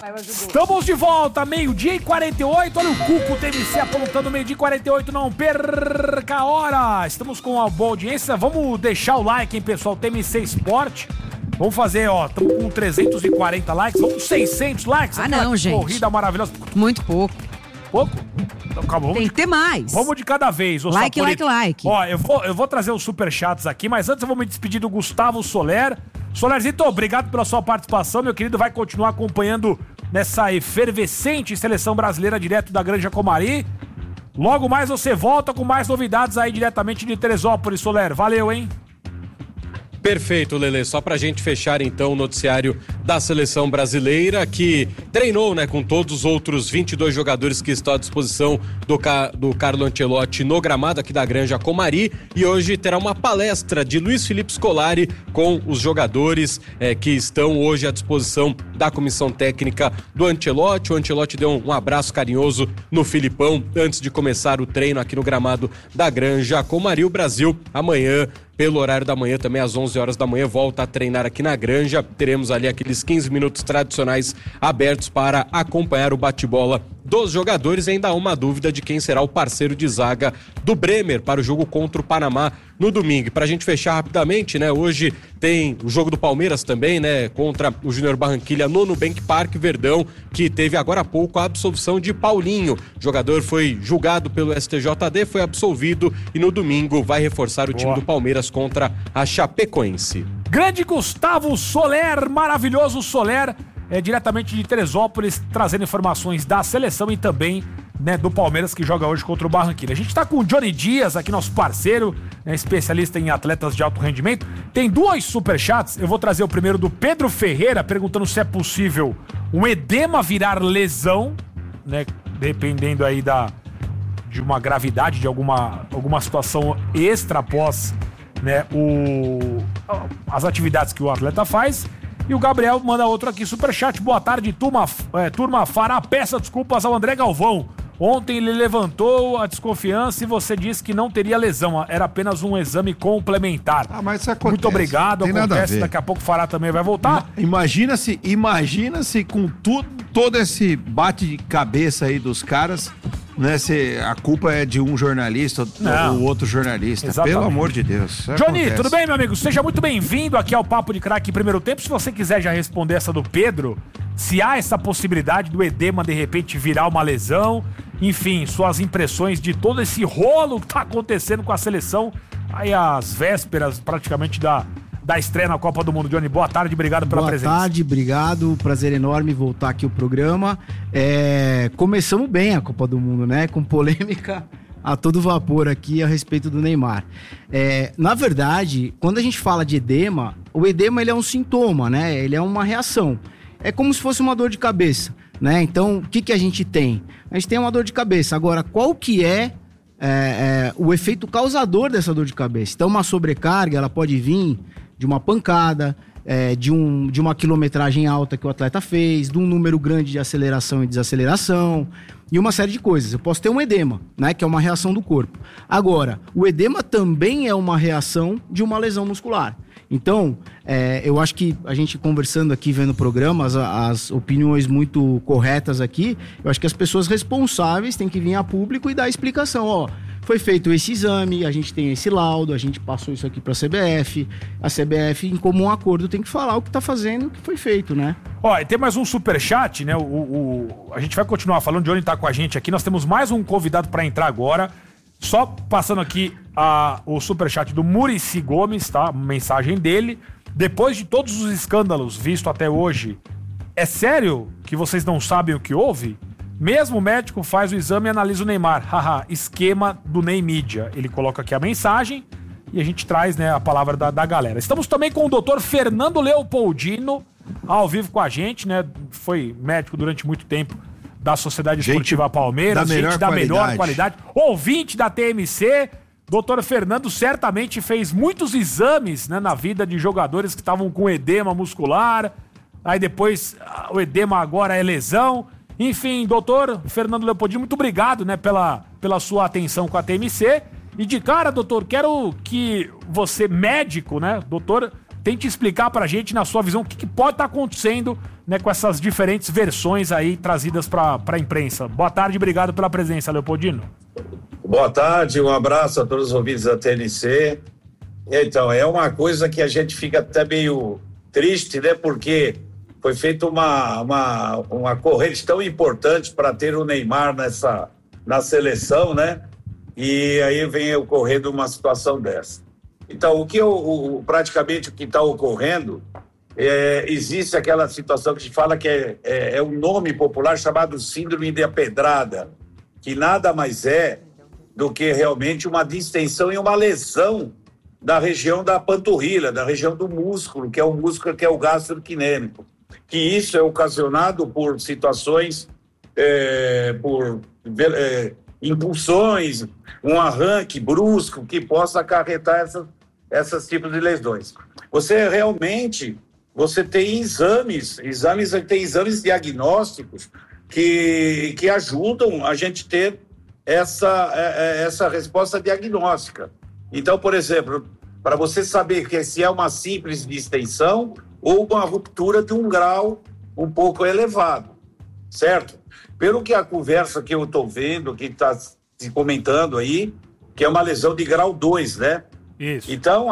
Estamos de volta, 12h48. Olha o Cuco TMC apontando 12h48. Não perca a hora. Estamos com uma boa audiência. Vamos deixar o like, hein, pessoal? TMC Esporte. Vamos fazer, ó, estamos com 340 likes. Vamos com 600 likes. Não, gente. Corrida maravilhosa. Muito pouco. Pouco? Então, calma, tem que ter mais. Vamos de cada vez. Like. Ó, eu vou trazer os superchats aqui, mas antes eu vou me despedir do Gustavo Soler. Solerzito, obrigado pela sua participação, meu querido. Vai continuar acompanhando nessa efervescente seleção brasileira direto da Granja Comari. Logo mais você volta com mais novidades aí diretamente de Teresópolis, Soler. Valeu, hein? Perfeito, Lelê. Só pra gente fechar então o noticiário da seleção brasileira, que treinou, né, com todos os outros 22 jogadores que estão à disposição do Carlo Ancelotti no gramado aqui da Granja Comari, e hoje terá uma palestra de Luiz Felipe Scolari com os jogadores que estão hoje à disposição da comissão técnica do Ancelotti. O Ancelotti deu um abraço carinhoso no Filipão antes de começar o treino aqui no gramado da Granja Comari. O Brasil amanhã, pelo horário da manhã, também às 11 horas da manhã, volta a treinar aqui na Granja. Teremos ali aqueles 15 minutos tradicionais abertos para acompanhar o bate-bola dos jogadores. Ainda há uma dúvida de quem será o parceiro de zaga do Bremer para o jogo contra o Panamá no domingo. Para a gente fechar rapidamente, né, hoje tem o jogo do Palmeiras também, né, contra o Júnior Barranquilla no Nubank Park Verdão, que teve agora há pouco a absolvição de Paulinho. O jogador foi julgado pelo STJD, foi absolvido e no domingo vai reforçar o time do Palmeiras contra a Chapecoense. Grande Gustavo Soler, maravilhoso Soler, diretamente de Teresópolis, trazendo informações da seleção e também, né, do Palmeiras, que joga hoje contra o Barranquilla. A gente tá com o Johnny Dias aqui, nosso parceiro, né, especialista em atletas de alto rendimento. Tem 2 superchats, eu vou trazer o primeiro do Pedro Ferreira, perguntando se é possível um edema virar lesão, né, dependendo aí de uma gravidade, de alguma situação extra após, né, as atividades que o atleta faz. E o Gabriel manda outro aqui, superchat. Boa tarde, turma. Fará peça desculpas ao André Galvão. Ontem ele levantou a desconfiança e você disse que não teria lesão, era apenas um exame complementar. Mas isso acontece. Muito obrigado, tem acontece, daqui a pouco o Fará também vai voltar. Imagina se com todo esse bate de cabeça aí dos caras, né, se a culpa é de um jornalista ou outro jornalista. Exatamente. Pelo amor de Deus. Johnny, acontece. Tudo bem, meu amigo? Seja muito bem-vindo aqui ao Papo de Craque Primeiro Tempo. Se você quiser já responder essa do Pedro, se há essa possibilidade do edema de repente virar uma lesão, enfim, suas impressões de todo esse rolo que tá acontecendo com a seleção aí às vésperas praticamente da estreia na Copa do Mundo. Johnny, boa tarde, obrigado pela presença. Boa tarde, obrigado, prazer enorme voltar aqui ao programa. Começamos bem a Copa do Mundo, né, com polêmica a todo vapor aqui a respeito do Neymar. Na verdade, quando a gente fala de edema, o edema ele é um sintoma, né, ele é uma reação. É como se fosse uma dor de cabeça, né, então o que a gente tem? A gente tem uma dor de cabeça. Agora, qual que é o efeito causador dessa dor de cabeça? Então, uma sobrecarga, ela pode vir de uma pancada, de uma quilometragem alta que o atleta fez, de um número grande de aceleração e desaceleração, e uma série de coisas. Eu posso ter um edema, né, que é uma reação do corpo. Agora, o edema também é uma reação de uma lesão muscular. Então, eu acho que a gente conversando aqui, vendo programas, as opiniões muito corretas aqui, eu acho que as pessoas responsáveis têm que vir a público e dar a explicação, ó. Foi feito esse exame, a gente tem esse laudo, a gente passou isso aqui para a CBF em comum acordo tem que falar o que tá fazendo, o que foi feito, né? Ó, e tem mais um superchat, né? A gente vai continuar falando, de onde tá com a gente aqui, nós temos mais um convidado para entrar agora, só passando aqui o superchat do Muricy Gomes, tá? Mensagem dele. Depois de todos os escândalos vistos até hoje, é sério que vocês não sabem o que houve? Mesmo o médico faz o exame e analisa o Neymar. Haha, esquema do Ney Mídia. Ele coloca aqui a mensagem e a gente traz, né, a palavra da galera. Estamos também com o doutor Fernando Leopoldino, ao vivo com a gente, né? Foi médico durante muito tempo da Sociedade Esportiva Palmeiras. Gente da melhor qualidade. Ouvinte da TMC. Doutor Fernando certamente fez muitos exames, né, na vida de jogadores que estavam com edema muscular. Aí depois o edema agora é lesão. Enfim, doutor Fernando Leopoldino, muito obrigado, né, pela sua atenção com a TMC. E de cara, doutor, quero que você, médico, né, doutor, tente explicar pra gente, na sua visão, o que pode estar acontecendo né, com essas diferentes versões aí trazidas para a imprensa. Boa tarde, obrigado pela presença, Leopoldino. Boa tarde, um abraço a todos os ouvintes da TNC. Então, é uma coisa que a gente fica até meio triste, né, porque foi feita uma corrente tão importante para ter o Neymar na seleção, né? E aí vem ocorrendo uma situação dessa. Então, praticamente o que está ocorrendo, existe aquela situação que se fala que é um nome popular chamado Síndrome da Pedrada, que nada mais é do que realmente uma distensão e uma lesão da região da panturrilha, da região do músculo, que é o músculo que é o gastrocnêmico. Que isso é ocasionado por situações, por impulsões, um arranque brusco que possa acarretar esses tipos de lesões. Você tem exames diagnósticos que ajudam a gente ter essa resposta diagnóstica. Então, por exemplo, para você saber se é uma simples distensão ou uma ruptura de um grau um pouco elevado, certo? Pelo que a conversa que eu estou vendo, que está se comentando aí, que é uma lesão de grau 2, né? Isso. Então,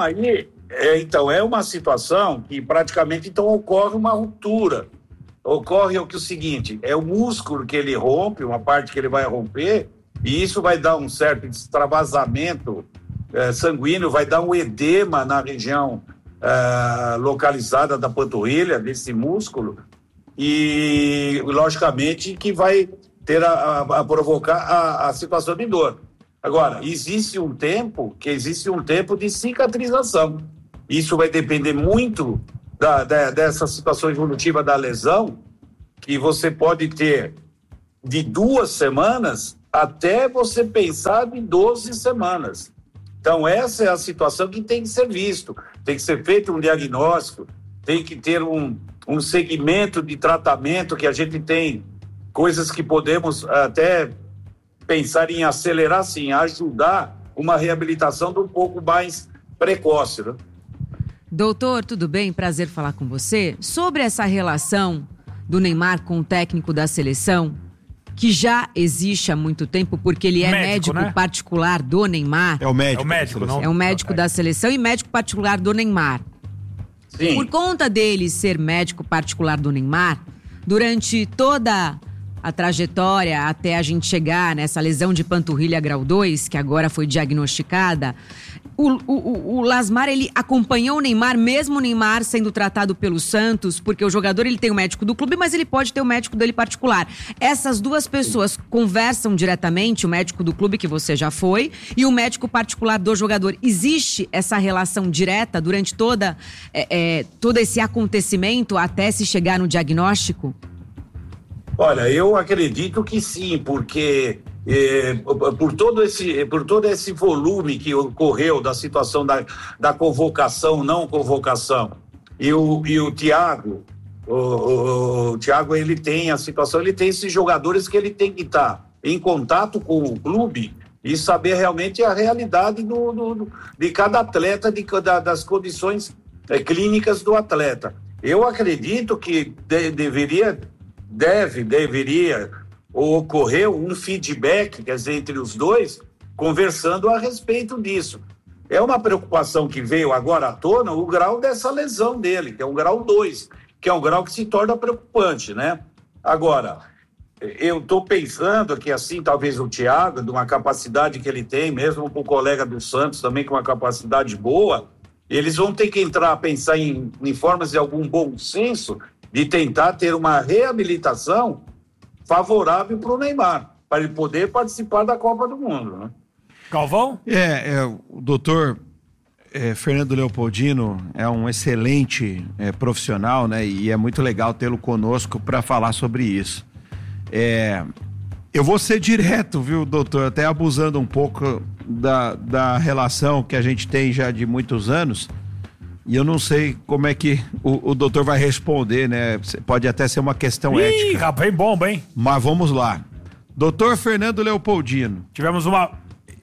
é uma situação que praticamente ocorre uma ruptura. Ocorre o seguinte, é o músculo que ele rompe, uma parte que ele vai romper, e isso vai dar um certo extravasamento sanguíneo, vai dar um edema na região localizada da panturrilha, desse músculo, e logicamente que vai ter a provocar a situação de dor. Agora, existe um tempo de cicatrização. Isso vai depender muito dessa situação evolutiva da lesão, que você pode ter de 2 semanas até você pensar de 12 semanas. Então, essa é a situação que tem que ser visto. Tem que ser feito um diagnóstico, tem que ter um segmento de tratamento, que a gente tem coisas que podemos até pensar em acelerar, sim, ajudar uma reabilitação de um pouco mais precoce, né? Doutor, tudo bem? Prazer falar com você. Sobre essa relação do Neymar com o técnico da seleção, que já existe há muito tempo, porque ele é médico né? particular do Neymar. É o médico, não? É o médico da seleção e médico particular do Neymar. Sim. Por conta dele ser médico particular do Neymar, durante toda a trajetória até a gente chegar nessa lesão de panturrilha grau 2, que agora foi diagnosticada, o Lasmar, ele acompanhou o Neymar, mesmo o Neymar sendo tratado pelo Santos, porque o jogador, ele tem o médico do clube, mas ele pode ter o médico dele particular. Essas duas pessoas conversam diretamente, o médico do clube, que você já foi, e o médico particular do jogador. Existe essa relação direta durante todo esse acontecimento até se chegar no diagnóstico? Olha, eu acredito que sim, porque por todo esse volume que ocorreu da situação da convocação, não convocação, e o Thiago, o Thiago, ele tem a situação, ele tem esses jogadores que ele tem que estar em contato com o clube e saber realmente a realidade de cada atleta, das condições clínicas do atleta. Eu acredito que deveria ocorrer um feedback, quer dizer, entre os dois, conversando a respeito disso. É uma preocupação que veio agora à tona o grau dessa lesão dele, que é um grau 2, que é um grau que se torna preocupante, né? Agora, eu estou pensando que assim, talvez o Thiago, de uma capacidade que ele tem, mesmo com o colega do Santos também com uma capacidade boa, eles vão ter que pensar em formas de algum bom senso de tentar ter uma reabilitação favorável para o Neymar, para ele poder participar da Copa do Mundo, né? Galvão? O doutor Fernando Leopoldino é um excelente profissional, né? E é muito legal tê-lo conosco para falar sobre isso. Eu vou ser direto, viu, doutor? Até abusando um pouco da relação que a gente tem já de muitos anos. E eu não sei como é que o doutor vai responder, né? Pode até ser uma questão ética. Rapaz, bomba, hein? Mas vamos lá. Doutor Fernando Leopoldino. Tivemos uma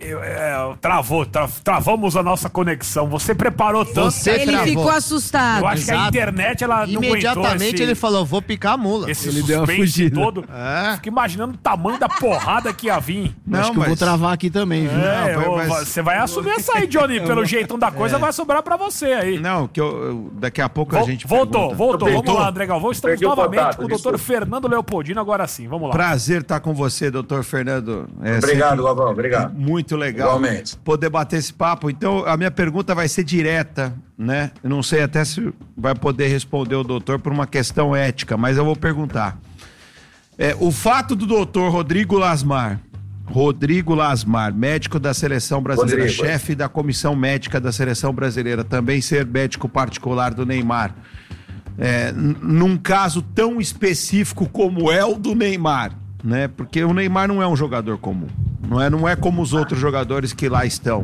Travamos a nossa conexão. Você preparou tanto. Ele ficou assustado. Eu acho que a internet, ela não aguentou. Imediatamente ele falou, vou picar a mula. Ele deu uma fugida. Todo. Fico imaginando o tamanho da porrada que ia vir. Acho que eu vou travar aqui também, viu? Você vai assumir essa aí, Johnny. Pelo jeitão da coisa, vai sobrar pra você aí. Não, que daqui a pouco a gente Voltou. Vamos lá, André Galvão. Estamos novamente com o doutor Fernando Leopoldino, agora sim. Vamos lá. Prazer estar com você, doutor Fernando. Obrigado, Galvão. Obrigado. Muito legal. Igualmente. Poder bater esse papo. Então, a minha pergunta vai ser direta, né? Eu não sei até se vai poder responder o doutor por uma questão ética, mas eu vou perguntar. O fato do doutor Rodrigo Lasmar, médico da Seleção Brasileira, chefe da Comissão Médica da Seleção Brasileira, também ser médico particular do Neymar, num caso tão específico como é o do Neymar, né? Porque o Neymar não é um jogador comum, não é como os outros jogadores que lá estão.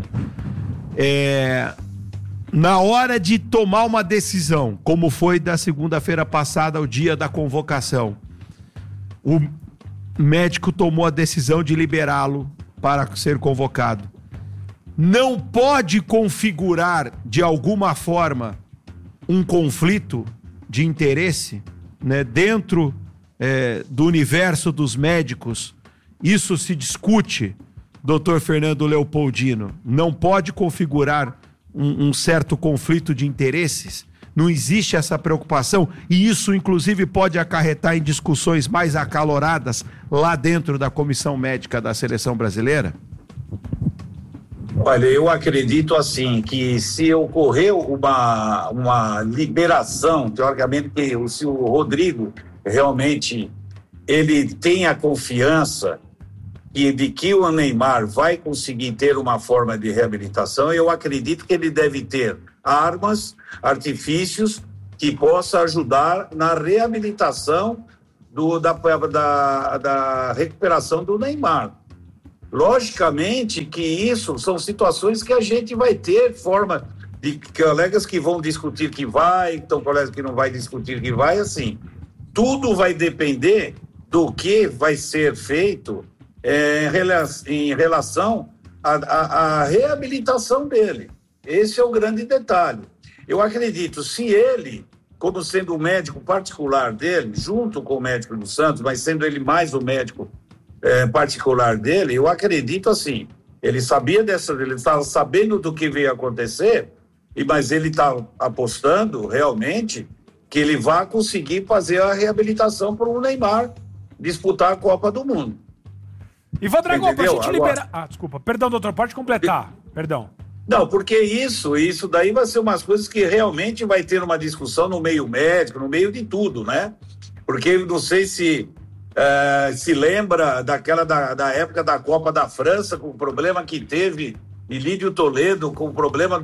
Na hora de tomar uma decisão, como foi da segunda-feira passada, o dia da convocação, o médico tomou a decisão de liberá-lo para ser convocado. Não pode configurar de alguma forma um conflito de interesse, né, dentro do universo dos médicos. Isso se discute, doutor Fernando Leopoldino. Não pode configurar um certo conflito de interesses. Não existe essa preocupação e isso, inclusive, pode acarretar em discussões mais acaloradas lá dentro da Comissão Médica da Seleção Brasileira? Olha, eu acredito assim, que se ocorreu uma liberação, teoricamente, se o Rodrigo realmente ele tem a confiança de que o Neymar vai conseguir ter uma forma de reabilitação, eu acredito que ele deve ter armas, artifícios que possa ajudar na reabilitação da recuperação do Neymar. Logicamente que isso são situações que a gente vai ter forma de colegas que vão discutir que vai, então colegas que não vai discutir que vai, assim. Tudo vai depender do que vai ser feito em relação à reabilitação dele. Esse é o grande detalhe. Eu acredito, se ele, como sendo o médico particular dele, junto com o médico do Santos, mas sendo ele mais o médico particular dele, eu acredito assim, ele estava sabendo do que veio acontecer, mas ele está apostando realmente que ele vai conseguir fazer a reabilitação para o Neymar disputar a Copa do Mundo. Ivan Drago, pra gente liberar... desculpa. Perdão, doutor, pode completar. Perdão. Não, porque isso daí vai ser umas coisas que realmente vai ter uma discussão no meio médico, no meio de tudo, né? Porque não sei se lembra da época da Copa da França, com o problema que teve Ilídio Toledo, com o problema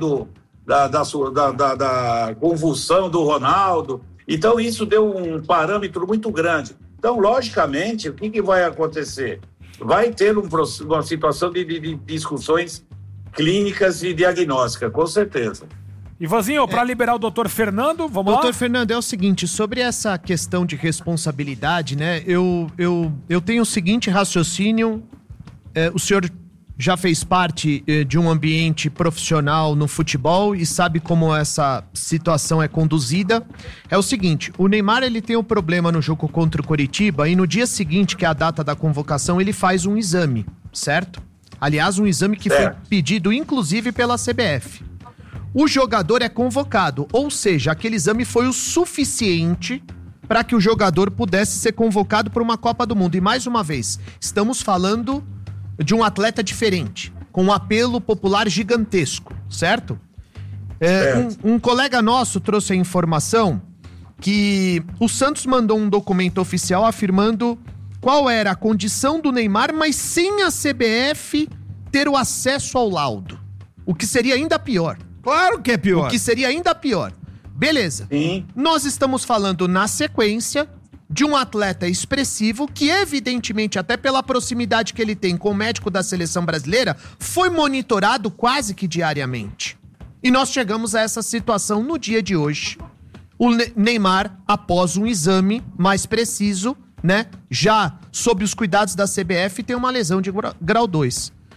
da convulsão do Ronaldo. Então, isso deu um parâmetro muito grande. Então, logicamente, o que vai acontecer? Vai ter uma situação de discussões clínicas e diagnósticas, com certeza. Ivanzinho, para liberar o doutor Fernando, vamos lá? Doutor Fernando, é o seguinte, sobre essa questão de responsabilidade, né, eu tenho o seguinte raciocínio, o senhor já fez parte de um ambiente profissional no futebol e sabe como essa situação é conduzida. É o seguinte, o Neymar ele tem um problema no jogo contra o Coritiba e no dia seguinte, que é a data da convocação, ele faz um exame, certo? Aliás, um exame que foi pedido inclusive pela CBF. O jogador é convocado, ou seja, aquele exame foi o suficiente para que o jogador pudesse ser convocado para uma Copa do Mundo. E mais uma vez, estamos falando de um atleta diferente, com um apelo popular gigantesco, certo? Um colega nosso trouxe a informação que o Santos mandou um documento oficial afirmando qual era a condição do Neymar, mas sem a CBF ter o acesso ao laudo. O que seria ainda pior. Claro que é pior. O que seria ainda pior. Beleza. Sim. Nós estamos falando na sequência de um atleta expressivo que, evidentemente, até pela proximidade que ele tem com o médico da seleção brasileira, foi monitorado quase que diariamente. E nós chegamos a essa situação no dia de hoje. O Neymar, após um exame mais preciso, né, já sob os cuidados da CBF, tem uma lesão de grau 2.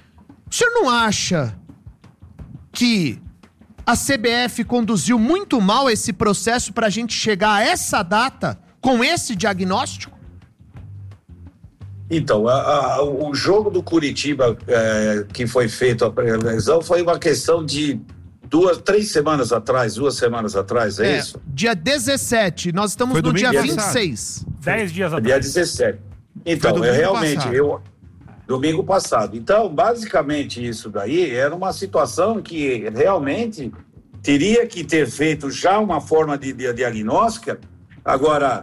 O senhor não acha que a CBF conduziu muito mal esse processo para a gente chegar a essa data com esse diagnóstico? Então, o jogo do Curitiba que foi feito a pré-lesão foi uma questão de 2 semanas atrás, é isso? Dia 17, nós estamos no dia 26. 10 dias atrás. Dia 17. Então, domingo passado. Então, basicamente, isso daí era uma situação que realmente teria que ter feito já uma forma de diagnóstica. Agora,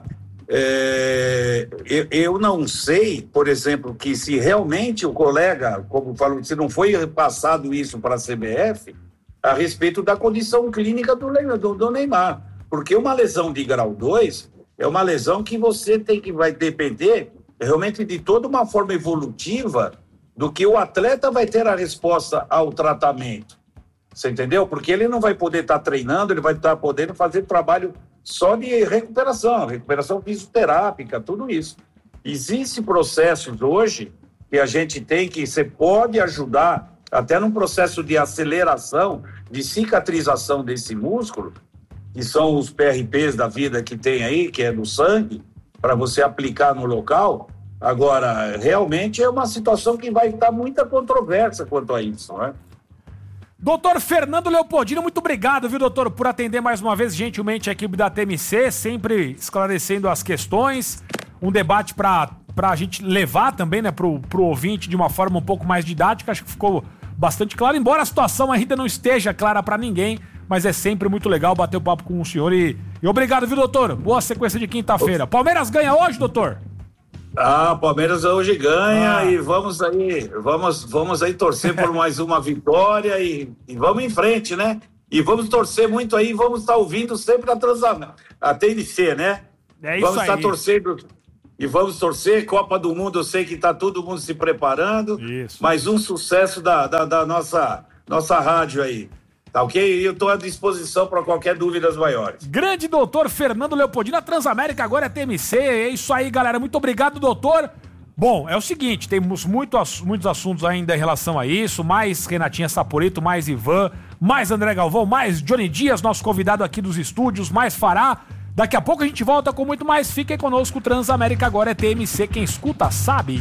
eu não sei, por exemplo, que se realmente o colega, como falou, se não foi passado isso para a CBF, a respeito da condição clínica do Neymar. Porque uma lesão de grau 2 é uma lesão que vai depender realmente de toda uma forma evolutiva do que o atleta vai ter a resposta ao tratamento. Você entendeu? Porque ele não vai poder estar treinando, ele vai estar podendo fazer trabalho só de recuperação fisioterápica, tudo isso. Existem processos hoje que a gente tem que você pode ajudar até num processo de aceleração, de cicatrização desse músculo, que são os PRPs da vida que tem aí, que é do sangue, para você aplicar no local. Agora, realmente é uma situação que vai estar muita controvérsia quanto a isso, né? Doutor Fernando Leopoldino, muito obrigado, viu, doutor, por atender mais uma vez gentilmente a equipe da TMC, sempre esclarecendo as questões, um debate para a gente levar também, né, pro ouvinte de uma forma um pouco mais didática. Acho que ficou bastante claro, embora a situação ainda não esteja clara para ninguém, mas é sempre muito legal bater o papo com o senhor e obrigado, viu, doutor? Boa sequência de quinta-feira. Palmeiras ganha hoje, doutor? Palmeiras hoje ganha e vamos aí torcer por mais uma vitória e vamos em frente, né? E vamos torcer muito aí, vamos estar ouvindo sempre a TNC, né? É isso aí. Vamos estar torcendo e vamos torcer. Copa do Mundo, eu sei que está todo mundo se preparando. Isso. Mais um sucesso da nossa rádio aí. Tá ok? E eu estou à disposição para qualquer dúvida maiores. Grande doutor Fernando Leopoldino, a Transamérica agora é TMC. É isso aí, galera. Muito obrigado, doutor. Bom, é o seguinte, temos muitos assuntos ainda em relação a isso. Mais Renatinha Saporito, mais Ivan, mais André Galvão, mais Johnny Dias, nosso convidado aqui dos estúdios, mais Fará. Daqui a pouco a gente volta com muito mais. Fiquem conosco, Transamérica agora é TMC. Quem escuta sabe.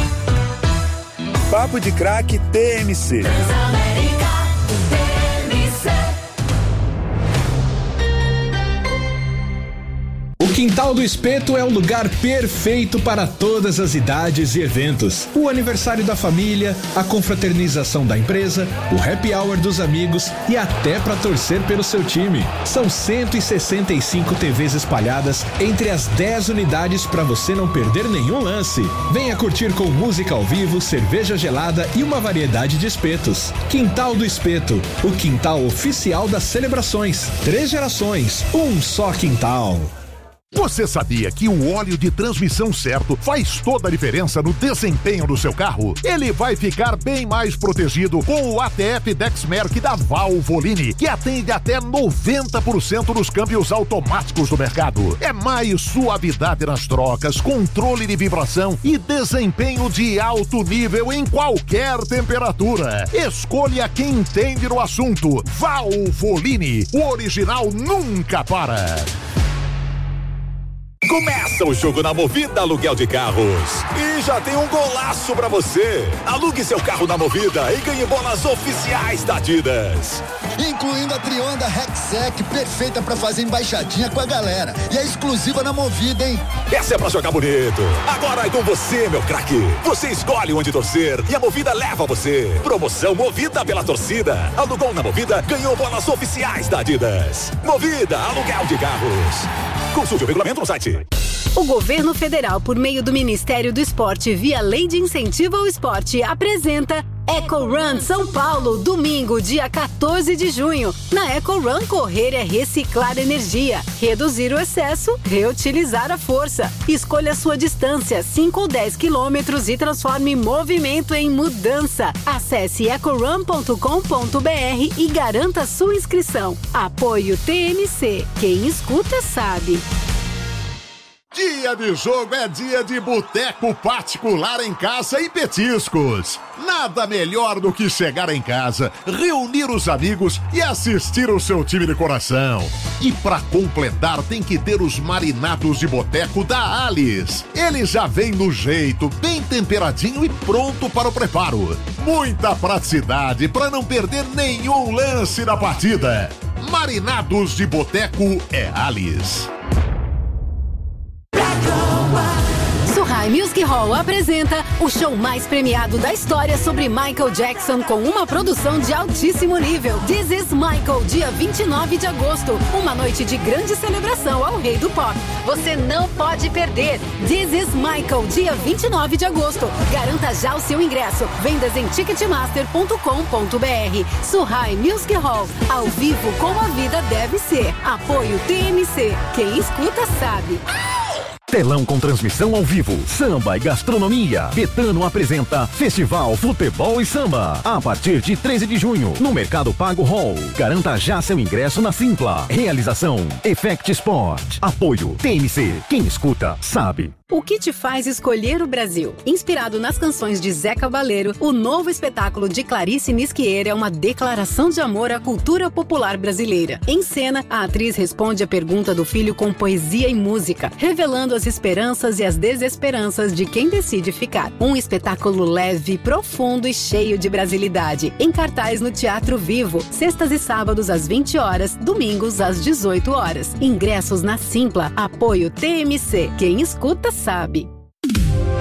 Papo de Craque TMC. Transamérica. O Quintal do Espeto é o lugar perfeito para todas as idades e eventos. O aniversário da família, a confraternização da empresa, o happy hour dos amigos e até para torcer pelo seu time. São 165 TVs espalhadas entre as 10 unidades para você não perder nenhum lance. Venha curtir com música ao vivo, cerveja gelada e uma variedade de espetos. Quintal do Espeto, o quintal oficial das celebrações. 3 gerações, um só quintal. Você sabia que o óleo de transmissão certo faz toda a diferença no desempenho do seu carro? Ele vai ficar bem mais protegido com o ATF Dexmerc da Valvoline, que atende até 90% dos câmbios automáticos do mercado. É mais suavidade nas trocas, controle de vibração e desempenho de alto nível em qualquer temperatura. Escolha quem entende no assunto. Valvoline, o original nunca para. Começa o jogo na Movida Aluguel de Carros. E já tem um golaço pra você. Alugue seu carro na Movida e ganhe bolas oficiais da Adidas. Incluindo a Trionda Rexec, perfeita pra fazer embaixadinha com a galera. E é exclusiva na Movida, hein? Essa é pra jogar bonito. Agora é com você, meu craque. Você escolhe onde torcer e a Movida leva você. Promoção Movida pela torcida. Alugou na Movida, ganhou bolas oficiais da Adidas. Movida Aluguel de Carros. Consulte o regulamento no site. O governo federal, por meio do Ministério do Esporte, via Lei de Incentivo ao Esporte, apresenta Eco Run São Paulo, domingo, dia 14 de junho. Na Eco Run, correr é reciclar energia, reduzir o excesso, reutilizar a força. Escolha a sua distância, 5 ou 10 quilômetros, e transforme movimento em mudança. Acesse ecorun.com.br e garanta sua inscrição. Apoio TMC. Quem escuta sabe. Dia de jogo é dia de boteco particular em casa e petiscos. Nada melhor do que chegar em casa, reunir os amigos e assistir o seu time de coração. E pra completar tem que ter os marinados de boteco da Alice. Ele já vem no jeito, bem temperadinho e pronto para o preparo. Muita praticidade para não perder nenhum lance da partida. Marinados de boteco é Alice. Surrai Music Hall apresenta o show mais premiado da história sobre Michael Jackson com uma produção de altíssimo nível. This is Michael, dia 29 de agosto. Uma noite de grande celebração ao rei do pop. Você não pode perder. This is Michael, dia 29 de agosto. Garanta já o seu ingresso. Vendas em ticketmaster.com.br. Surrai Music Hall, ao vivo como a vida deve ser. Apoio TMC. Quem escuta sabe. Telão com transmissão ao vivo, samba e gastronomia. Betano apresenta Festival Futebol e Samba. A partir de 13 de junho, no Mercado Pago Hall. Garanta já seu ingresso na Simpla. Realização Effect Sport. Apoio TMC. Quem escuta, sabe. O que te faz escolher o Brasil? Inspirado nas canções de Zé Cabaleiro, o novo espetáculo de Clarice Nisquier é uma declaração de amor à cultura popular brasileira. Em cena, a atriz responde a pergunta do filho com poesia e música, revelando as esperanças e as desesperanças de quem decide ficar. Um espetáculo leve, profundo e cheio de brasilidade. Em cartaz no Teatro Vivo, sextas e sábados às 20 horas, domingos às 18 horas. Ingressos na Simpla. Apoio TMC. Quem escuta sabe.